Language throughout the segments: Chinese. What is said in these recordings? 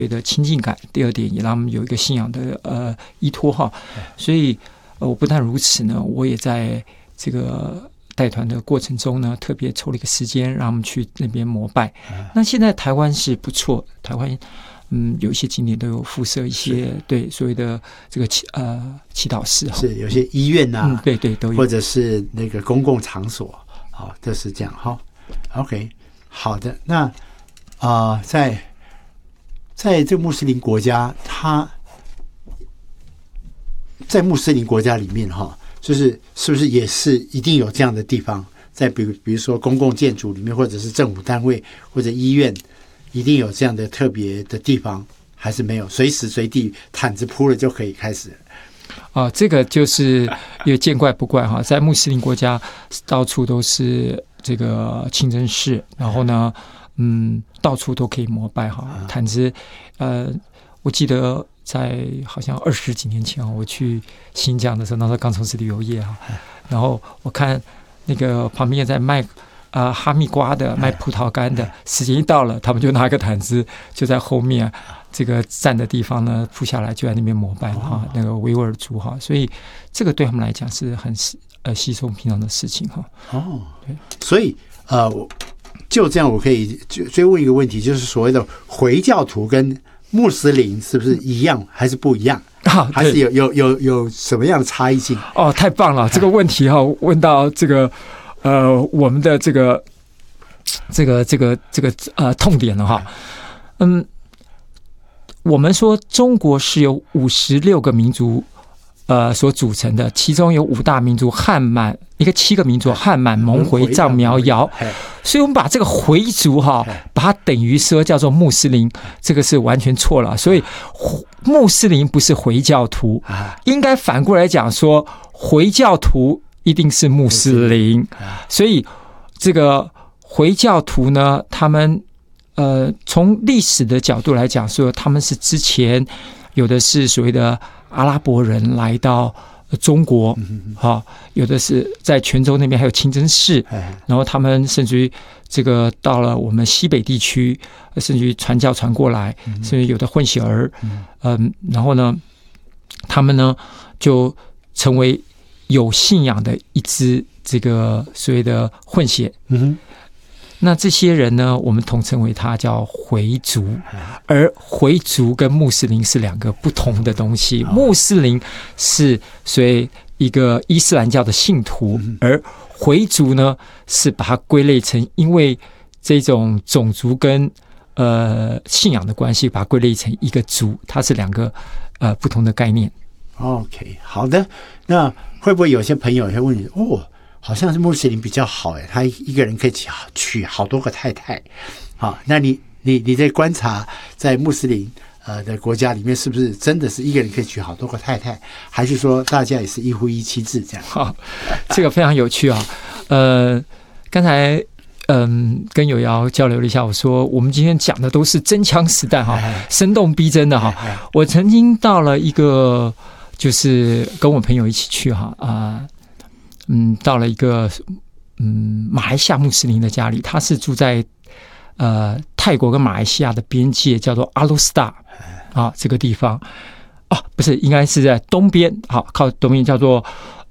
的亲近感，第二点也让他们有一个信仰的依托哈。所以我不但如此呢，我也在这个带团的过程中呢，特别抽了一个时间让他们去那边膜拜。那现在台湾是不错，台湾有一些景点都有附设一些对所谓的这个祈祷室， 是有些医院啊， 对对都有， 或者是那个公共场所，好，就是这样哈。OK， 好的，那在这个穆斯林国家，它在穆斯林国家里面哈，就是是不是也是一定有这样的地方？在比如说公共建筑里面，或者是政府单位或者医院。一定有这样的特别的地方，还是没有？随时随地毯子铺了就可以开始这个就是也见怪不怪哈，在穆斯林国家到处都是这个清真寺，然后呢，到处都可以膜拜哈。毯子，我记得在好像20几年前我去新疆的时候，那时候刚从事旅游业哈，然后我看那个旁边在卖。哈密瓜的卖葡萄干的，时间一到了，他们就拿个毯子，就在后面这个站的地方呢铺下来，就在那边膜拜哈，那个维吾尔族哈，所以这个对他们来讲是很稀松平常的事情哈。对， 所以就这样，我可以追问一个问题，就是所谓的回教徒跟穆斯林是不是一样，还是不一样？还是有什么样的差异性？ 太棒了，这个问题哈，问到这个。我们的这个痛点了哈，我们说中国是由56个民族所组成的，其中有5大民族汉满，一个7个民族汉满、蒙回、藏、苗、瑶，所以我们把这个回族哈，把它等于说叫做穆斯林，这个是完全错了。所以穆斯林不是回教徒，应该反过来讲说回教徒。一定是穆斯林，所以这个回教徒呢，他们从历史的角度来讲说，他们是之前有的是所谓的阿拉伯人来到中国，有的是在泉州那边还有清真寺，然后他们甚至于这个到了我们西北地区，甚至于传教传过来，甚至于有的混血儿，然后呢，他们呢就成为有信仰的一支这个所谓的混血，那这些人呢，我们统称为他叫回族，而回族跟穆斯林是2个不同的东西。穆斯林是所谓一个伊斯兰教的信徒，而回族呢是把它归类成因为这种种族跟信仰的关系，把它归类成一个族，它是2个不同的概念。 OK， 好的，那会不会有些朋友会问你，好像是穆斯林比较好他一个人可以娶好多个太太，那你在观察在穆斯林的国家里面，是不是真的是一个人可以娶好多个太太，还是说大家也是一夫一妻制这样？ 这个非常有趣啊，刚才。跟有瑶交流了一下，我说我们今天讲的都是真枪实弹哈，生动逼真的哈。我曾经到了一个，就是跟我朋友一起去哈到了一个马来西亚穆斯林的家里，他是住在泰国跟马来西亚的边界，叫做阿鲁斯达这个地方不是，应该是在东边靠东边叫做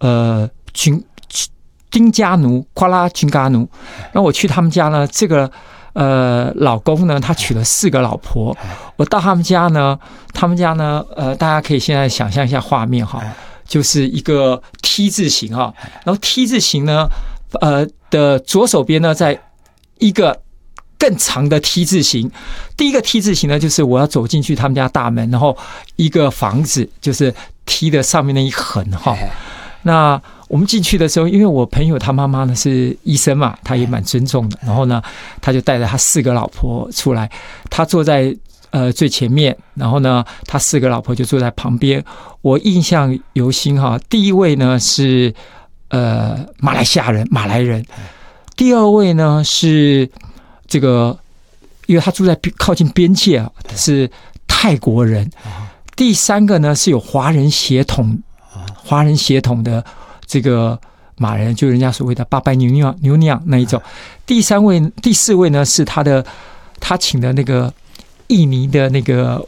金加奴，夸拉金加奴。那我去他们家呢，这个老公呢，他娶了4个老婆。我到他们家呢，大家可以现在想象一下画面哈，就是一个 T 字形哈，然后 T 字形呢，的左手边呢，在一个更长的 T 字形。第一个 T 字形呢，就是我要走进去他们家大门，然后一个房子就是 T 的上面那一横哈。那我们进去的时候，因为我朋友他妈妈呢是医生嘛，他也蛮尊重的。然后呢，他就带着他4个老婆出来，他坐在最前面，然后呢，他4个老婆就坐在旁边。我印象犹新哈，第一位呢是马来西亚人，马来人；第2位呢是这个，因为他住在靠近边界是泰国人；第3个呢是有华人血统的这个马人，就人家所谓的巴拜牛娘那一种。第4位呢是他请的那个印尼的那个